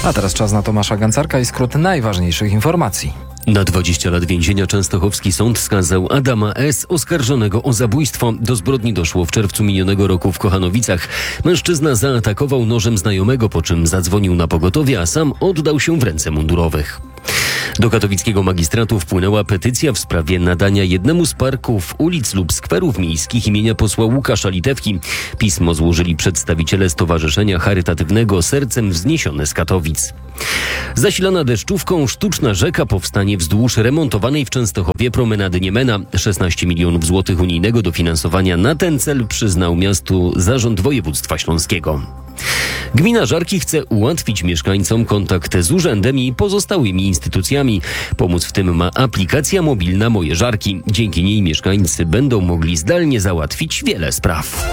A teraz czas na Tomasza Gancarka i skrót najważniejszych informacji. Na 20 lat więzienia częstochowski sąd skazał Adama S., oskarżonego o zabójstwo. Do zbrodni doszło w czerwcu minionego roku w Kochanowicach. Mężczyzna zaatakował nożem znajomego, po czym zadzwonił na pogotowie, a sam oddał się w ręce mundurowych. Do katowickiego magistratu wpłynęła petycja w sprawie nadania jednemu z parków, ulic lub skwerów miejskich imienia posła Łukasza Litewki. Pismo złożyli przedstawiciele Stowarzyszenia Charytatywnego Sercem Wzniesione z Katowic. Zasilana deszczówką sztuczna rzeka powstanie wzdłuż remontowanej w Częstochowie promenady Niemena. 16 milionów złotych unijnego dofinansowania na ten cel przyznał miastu Zarząd Województwa Śląskiego. Gmina Żarki chce ułatwić mieszkańcom kontakt z urzędem i pozostałymi instytucjami. Pomóc w tym ma aplikacja mobilna Moje Żarki. Dzięki niej mieszkańcy będą mogli zdalnie załatwić wiele spraw.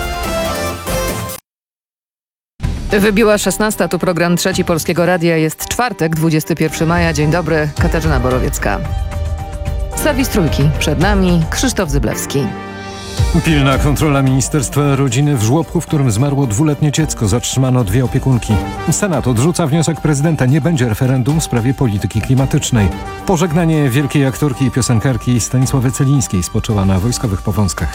Wybiła 16. Tu program Trzeci Polskiego Radia. Jest czwartek, 21 maja. Dzień dobry, Katarzyna Borowiecka. Serwis Trójki. Przed nami Krzysztof Zyblewski. Pilna kontrola Ministerstwa Rodziny w żłobku, w którym zmarło 2-letnie dziecko. Zatrzymano 2 opiekunki. Senat odrzuca wniosek prezydenta. Nie będzie referendum w sprawie polityki klimatycznej. Pożegnanie wielkiej aktorki i piosenkarki Stanisławy Celińskiej spoczęła na wojskowych Powązkach.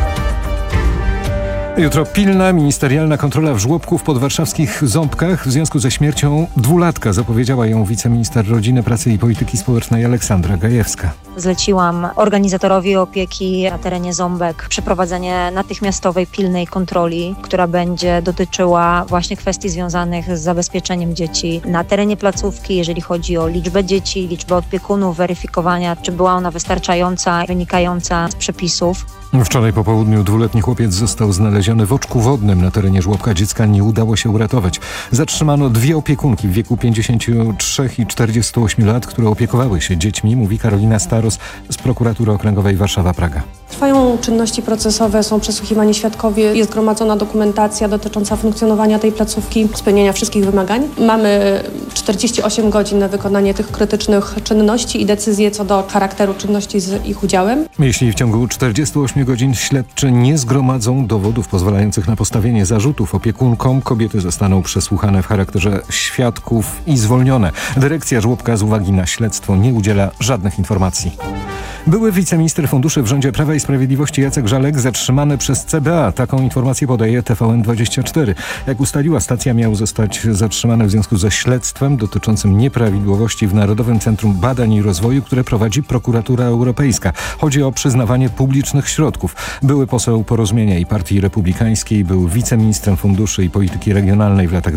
Jutro pilna ministerialna kontrola w żłobku w podwarszawskich Ząbkach w związku ze śmiercią 2-latka. Zapowiedziała ją wiceminister Rodziny, Pracy i Polityki Społecznej Aleksandra Gajewska. Zleciłam organizatorowi opieki na terenie Ząbek przeprowadzenie natychmiastowej, pilnej kontroli, która będzie dotyczyła właśnie kwestii związanych z zabezpieczeniem dzieci na terenie placówki, jeżeli chodzi o liczbę dzieci, liczbę opiekunów, weryfikowania, czy była ona wystarczająca, wynikająca z przepisów. Wczoraj po południu 2-letni chłopiec został znaleziony w oczku wodnym na terenie żłobka. Dziecka nie udało się uratować. Zatrzymano 2 opiekunki w wieku 53 i 48 lat, które opiekowały się dziećmi, mówi Karolina Staros z Prokuratury Okręgowej Warszawa-Praga. Trwają czynności procesowe, są przesłuchiwani świadkowie, jest gromadzona dokumentacja dotycząca funkcjonowania tej placówki, spełnienia wszystkich wymagań. Mamy 48 godzin na wykonanie tych krytycznych czynności i decyzje co do charakteru czynności z ich udziałem. Jeśli w ciągu 48 godzin śledczy nie zgromadzą dowodów pozwalających na postawienie zarzutów opiekunkom, kobiety zostaną przesłuchane w charakterze świadków i zwolnione. Dyrekcja żłobka z uwagi na śledztwo nie udziela żadnych informacji. Były wiceminister funduszy w rządzie Prawa i Sprawiedliwości Jacek Żalek zatrzymany przez CBA. Taką informację podaje TVN24. Jak ustaliła stacja, miał zostać zatrzymany w związku ze śledztwem dotyczącym nieprawidłowości w Narodowym Centrum Badań i Rozwoju, które prowadzi Prokuratura Europejska. Chodzi o przyznawanie publicznych środków. Były poseł Porozumienia i Partii Republikańskiej, był wiceministrem funduszy i polityki regionalnej w latach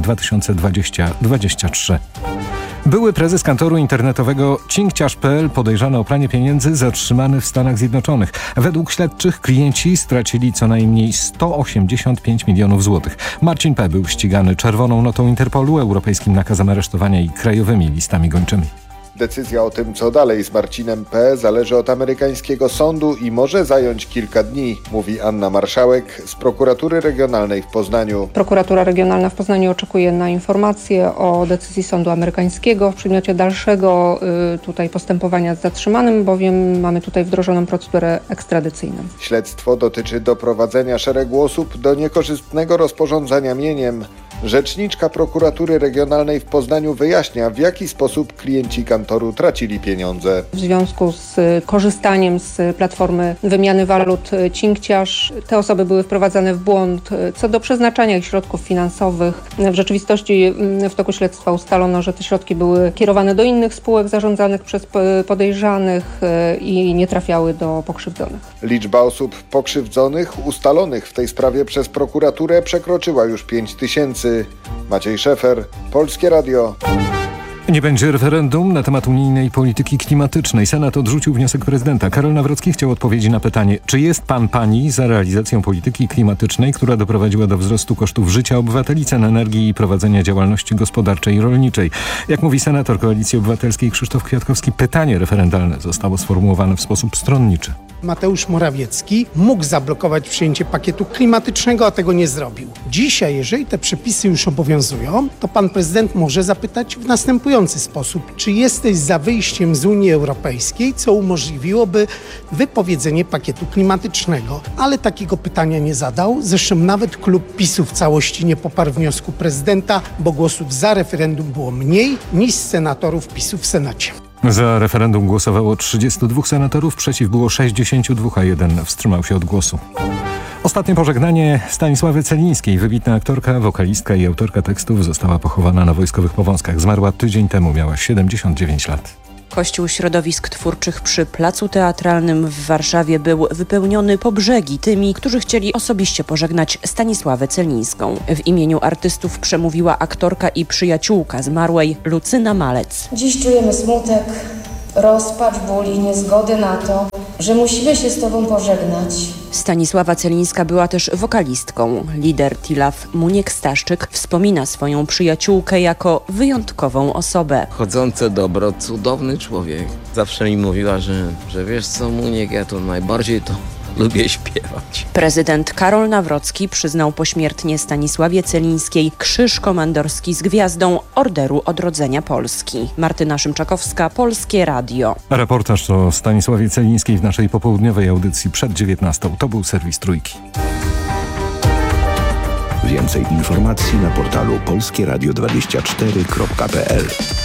2020-2023. Były prezes kantoru internetowego cinkciarz.pl podejrzany o pranie pieniędzy zatrzymany w Stanach Zjednoczonych. Według śledczych klienci stracili co najmniej 185 milionów złotych. Marcin P. był ścigany czerwoną notą Interpolu, europejskim nakazem aresztowania i krajowymi listami gończymi. Decyzja o tym, co dalej z Marcinem P. zależy od amerykańskiego sądu i może zająć kilka dni, mówi Anna Marszałek z Prokuratury Regionalnej w Poznaniu. Prokuratura Regionalna w Poznaniu oczekuje na informacje o decyzji sądu amerykańskiego w przedmiocie dalszego tutaj postępowania z zatrzymanym, bowiem mamy tutaj wdrożoną procedurę ekstradycyjną. Śledztwo dotyczy doprowadzenia szeregu osób do niekorzystnego rozporządzania mieniem. Rzeczniczka Prokuratury Regionalnej w Poznaniu wyjaśnia, w jaki sposób klienci kantoru tracili pieniądze. W związku z korzystaniem z platformy wymiany walut Cinkciarz, te osoby były wprowadzane w błąd co do przeznaczania ich środków finansowych. W rzeczywistości w toku śledztwa ustalono, że te środki były kierowane do innych spółek zarządzanych przez podejrzanych i nie trafiały do pokrzywdzonych. Liczba osób pokrzywdzonych ustalonych w tej sprawie przez prokuraturę przekroczyła już 5000. Maciej Szefer, Polskie Radio. Nie będzie referendum na temat unijnej polityki klimatycznej. Senat odrzucił wniosek prezydenta. Karol Nawrocki chciał odpowiedzi na pytanie, czy jest pani za realizacją polityki klimatycznej, która doprowadziła do wzrostu kosztów życia obywateli, cen energii i prowadzenia działalności gospodarczej i rolniczej. Jak mówi senator Koalicji Obywatelskiej Krzysztof Kwiatkowski, pytanie referendalne zostało sformułowane w sposób stronniczy. Mateusz Morawiecki mógł zablokować przyjęcie pakietu klimatycznego, a tego nie zrobił. Dzisiaj, jeżeli te przepisy już obowiązują, to pan prezydent może zapytać w następujący sposób: czy jesteś za wyjściem z Unii Europejskiej, co umożliwiłoby wypowiedzenie pakietu klimatycznego? Ale takiego pytania nie zadał. Zresztą nawet klub PiS-u w całości nie poparł wniosku prezydenta, bo głosów za referendum było mniej niż senatorów PiS-u w Senacie. Za referendum głosowało 32 senatorów, przeciw było 62, a 1 wstrzymał się od głosu. Ostatnie pożegnanie Stanisławy Celińskiej. Wybitna aktorka, wokalistka i autorka tekstów została pochowana na Wojskowych Powązkach. Zmarła tydzień temu, miała 79 lat. Kościół środowisk twórczych przy Placu Teatralnym w Warszawie był wypełniony po brzegi tymi, którzy chcieli osobiście pożegnać Stanisławę Celińską. W imieniu artystów przemówiła aktorka i przyjaciółka zmarłej Lucyna Malec. Dziś czujemy smutek, rozpacz, ból i niezgody na to, że musimy się z Tobą pożegnać. Stanisława Celińska była też wokalistką. Lider Tilaf Muniek-Staszczyk wspomina swoją przyjaciółkę jako wyjątkową osobę. Chodzące dobro, cudowny człowiek. Zawsze mi mówiła, że wiesz co, Muniek, ja to najbardziej to lubię śpiewać. Prezydent Karol Nawrocki przyznał pośmiertnie Stanisławie Celińskiej Krzyż Komandorski z Gwiazdą Orderu Odrodzenia Polski. Martyna Szymczakowska, Polskie Radio. Reportaż o Stanisławie Celińskiej w naszej popołudniowej audycji przed 19. To był serwis Trójki. Więcej informacji na portalu polskieradio24.pl.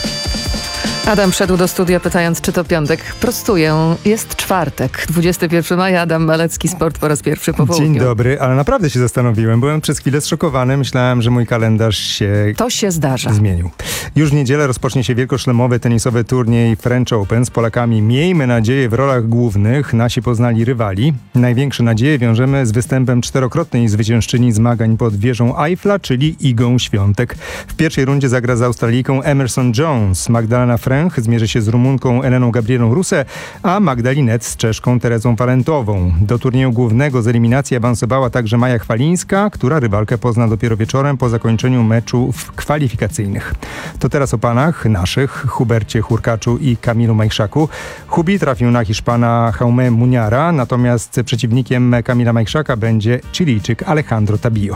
Adam wszedł do studia pytając, czy to piątek. Prostuję. Jest czwartek, 21 maja. Adam Malecki, Sport po raz pierwszy po południu. Dzień dobry, ale naprawdę się zastanowiłem. Byłem przez chwilę zszokowany. Myślałem, że mój kalendarz się... To się zdarza. Zmienił. Już w niedzielę rozpocznie się wielkoszlemowy tenisowy turniej French Open z Polakami. Miejmy nadzieję w rolach głównych. Nasi poznali rywali. Największe nadzieje wiążemy z występem czterokrotnej zwyciężczyni zmagań pod wieżą Eiffla, czyli Igą Świątek. W pierwszej rundzie zagra z Australijką Emerson Jones. Magdalena Fręch zmierzy się z Rumunką Eleną Gabrielą Ruse, a Magdalinet z Czeszką Terezą Walentową. Do turnieju głównego z eliminacji awansowała także Maja Chwalińska, która rywalkę pozna dopiero wieczorem po zakończeniu meczów kwalifikacyjnych. To teraz o panach naszych, Hubercie Hurkaczu i Kamilu Majchrzaku. Hubi trafił na Hiszpana Jaume Muniara, natomiast przeciwnikiem Kamila Majchrzaka będzie Chilijczyk Alejandro Tabillo.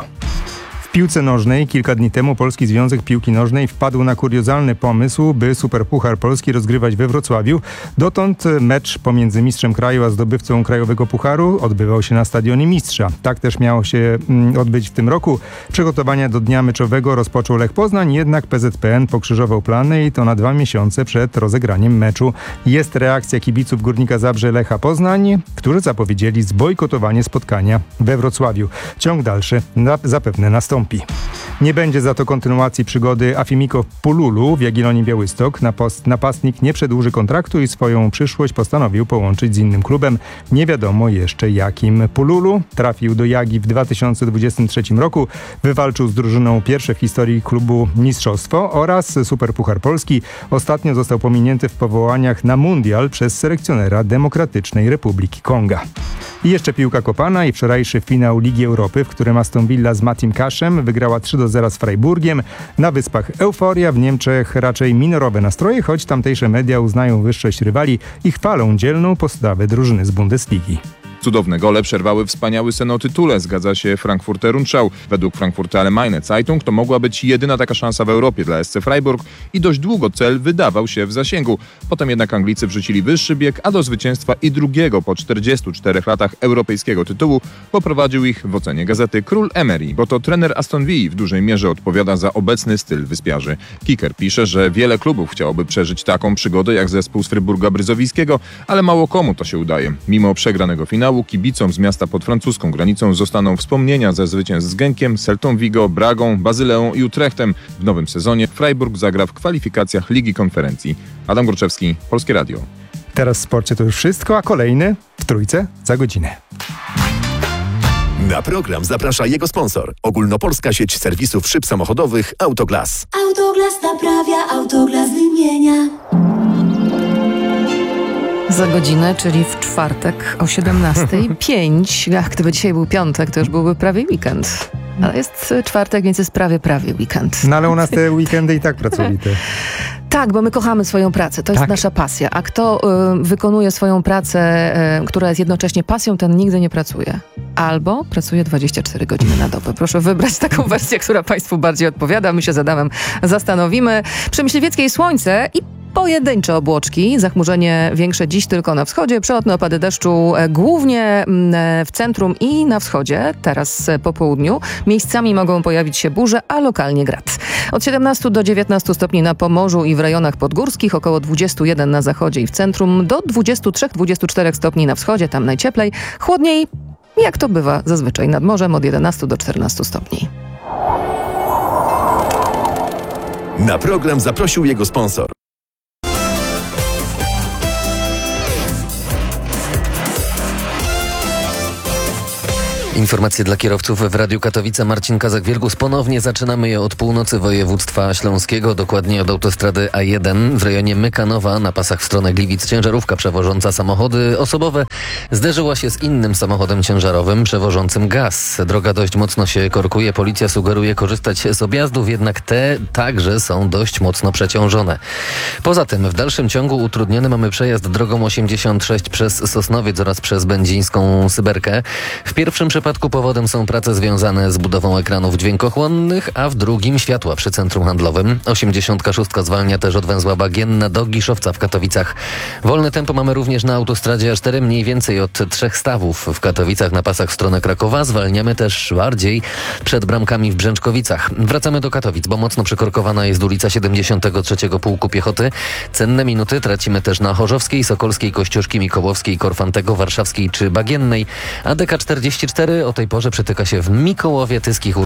W piłce nożnej kilka dni temu Polski Związek Piłki Nożnej wpadł na kuriozalny pomysł, by Superpuchar Polski rozgrywać we Wrocławiu. Dotąd mecz pomiędzy mistrzem kraju a zdobywcą krajowego pucharu odbywał się na Stadionie Mistrza. Tak też miało się odbyć w tym roku. Przygotowania do dnia meczowego rozpoczął Lech Poznań, jednak PZPN pokrzyżował plany i to na 2 miesiące przed rozegraniem meczu. Jest reakcja kibiców Górnika Zabrze Lecha Poznań, którzy zapowiedzieli zbojkotowanie spotkania we Wrocławiu. Ciąg dalszy zapewne nastąpi. Nie będzie za to kontynuacji przygody Afimiko Pululu w Jagiellonii Białystok. Napastnik nie przedłuży kontraktu i swoją przyszłość postanowił połączyć z innym klubem. Nie wiadomo jeszcze jakim. Pululu trafił do Jagi w 2023 roku. Wywalczył z drużyną pierwsze w historii klubu mistrzostwo oraz Superpuchar Polski. Ostatnio został pominięty w powołaniach na mundial przez selekcjonera Demokratycznej Republiki Konga. I jeszcze piłka kopana i wczorajszy finał Ligi Europy, w którym Aston Villa z Matim Kaszem wygrała 3-0 z Freiburgiem. Na Wyspach euforia, w Niemczech raczej minorowe nastroje, choć tamtejsze media uznają wyższość rywali i chwalą dzielną postawę drużyny z Bundesligi. Cudowne gole przerwały wspaniały sen o tytule, zgadza się Frankfurter Rundschau. Według Frankfurter Allgemeine Zeitung to mogła być jedyna taka szansa w Europie dla SC Freiburg i dość długo cel wydawał się w zasięgu. Potem jednak Anglicy wrzucili wyższy bieg, a do zwycięstwa i drugiego po 44 latach europejskiego tytułu poprowadził ich w ocenie gazety król Emery, bo to trener Aston Villa w dużej mierze odpowiada za obecny styl wyspiarzy. Kicker pisze, że wiele klubów chciałoby przeżyć taką przygodę jak zespół z Fryburga Bryzowieckiego, ale mało komu to się udaje. Mimo przegranego finału kibicom z miasta pod francuską granicą zostaną wspomnienia ze zwycięstw z Genkiem, Celtą Vigo, Bragą, Bazyleą i Utrechtem. W nowym sezonie Freiburg zagra w kwalifikacjach Ligi Konferencji. Adam Gruczewski, Polskie Radio. Teraz w sporcie to już wszystko, a kolejny w Trójce za godzinę. Na program zaprasza jego sponsor. Ogólnopolska sieć serwisów szyb samochodowych Autoglas. Autoglas naprawia, Autoglas wymienia. Za godzinę, czyli w czwartek o 17:05. Gdyby dzisiaj był piątek, to już byłby prawie weekend. Ale jest czwartek, więc jest prawie weekend. No ale u nas te weekendy i tak pracowite. Tak, bo my kochamy swoją pracę. To jest nasza pasja. A kto wykonuje swoją pracę, która jest jednocześnie pasją, ten nigdy nie pracuje. Albo pracuje 24 godziny na dobę. Proszę wybrać taką wersję, która Państwu bardziej odpowiada. My się z Adamem zastanowimy. Przy Myśliwieckiej słońce i pojedyncze obłoczki. Zachmurzenie większe dziś tylko na wschodzie. Przelotne opady deszczu głównie w centrum i na wschodzie. Teraz po południu. Miejscami mogą pojawić się burze, a lokalnie grad. Od 17 do 19 stopni na Pomorzu i w rejonach podgórskich. Około 21 na zachodzie i w centrum. Do 23-24 stopni na wschodzie. Tam najcieplej. Chłodniej, jak to bywa zazwyczaj nad morzem, od 11 do 14 stopni. Na program zaprosił jego sponsor. Informacje dla kierowców w Radiu Katowice. Marcin Kazak-Wielgus. Ponownie zaczynamy je od północy województwa śląskiego, dokładnie od autostrady A1 w rejonie Mykanowa na pasach w stronę Gliwic. Ciężarówka przewożąca samochody osobowe zderzyła się z innym samochodem ciężarowym przewożącym gaz. Droga dość mocno się korkuje. Policja sugeruje korzystać z objazdów, jednak te także są dość mocno przeciążone. Poza tym w dalszym ciągu utrudniony mamy przejazd drogą 86 przez Sosnowiec oraz przez Będzińską Syberkę. W pierwszym przypadku powodem są prace związane z budową ekranów dźwiękochłonnych, a w drugim światła przy centrum handlowym. 86 zwalnia też od węzła Bagienna do Giszowca w Katowicach. Wolne tempo mamy również na autostradzie A4, mniej więcej od 3 stawów w Katowicach na pasach w stronę Krakowa. Zwalniamy też bardziej przed bramkami w Brzęczkowicach. Wracamy do Katowic, bo mocno przykorkowana jest ulica 73 Pułku Piechoty. Cenne minuty tracimy też na Chorzowskiej, Sokolskiej, Kościuszki, Mikołowskiej, Korfantego, Warszawskiej czy Bagiennej. A DK 44 o tej porze przytyka się w Mikołowie, Tyskich,